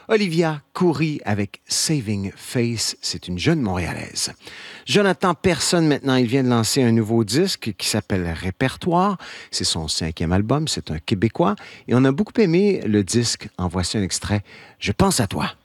Olivia Coury avec Saving Face, c'est une jeune Montréalaise. Jonathan Personne, maintenant, il vient de lancer un nouveau disque qui s'appelle Répertoire. C'est son 5e album, c'est un Québécois. Et on a beaucoup aimé le disque. En voici un extrait. Je pense à toi.